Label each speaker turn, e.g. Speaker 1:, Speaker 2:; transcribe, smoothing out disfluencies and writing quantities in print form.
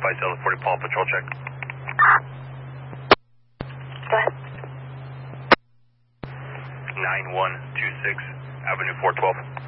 Speaker 1: Advise Delta 40 Paul patrol check.
Speaker 2: Go ahead.
Speaker 1: 9126 Avenue 412.